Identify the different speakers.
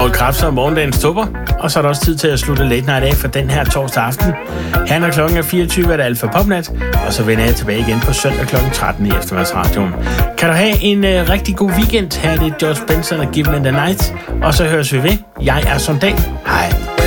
Speaker 1: gået kraftigt om morgendagens tupper, og så er der også tid til at slutte Late Night af for den her torsdag aften. Her når klokken er 24, er det Alfa Popnat, og så vender jeg tilbage igen på søndag klokken 13 i eftermiddagsradioen. Kan du have en rigtig god weekend? Her er det George Benson og Give Me The Night, og så høres vi ved. Jeg er Sondal. Hej.